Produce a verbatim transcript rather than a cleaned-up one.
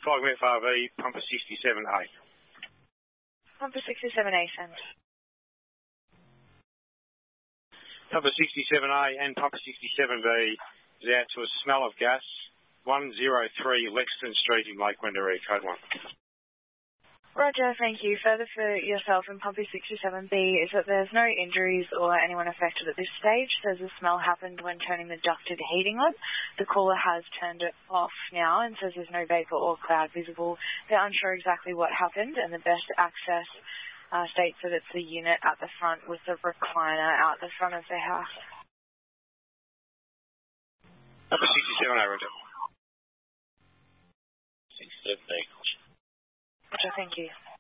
five F R V, pumper sixty-seven A. Pumper sixty-seven A, send. Pumper sixty-seven A and pumper sixty-seven B is out to a smell of gas, one oh three Lexington Street in Lake Wendouree, code one. Roger, thank you. Further for yourself and pumper sixty-seven B is that there's no injuries or anyone affected at this stage. Says the smell happened when turning the ducted heating on. The caller has turned it off now and says there's no vapour or cloud visible. They're unsure exactly what happened, and the best access uh, states that it's the unit at the front with the recliner out the front of the house. Pumper sixty-seven A, Roger. sixty-seven A. Roger, thank you.